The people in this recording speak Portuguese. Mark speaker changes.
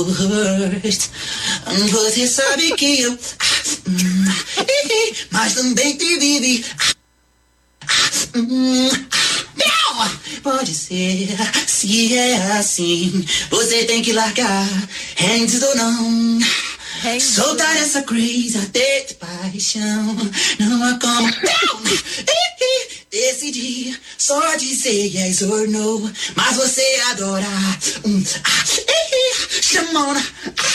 Speaker 1: Você sabe que eu mas também te vive. Pode ser, se é assim, você tem que largar, hands ou não. Soltar essa crazy até de paixão. Não há como decidir, só dizer yes or no. Mas você adora Chamona.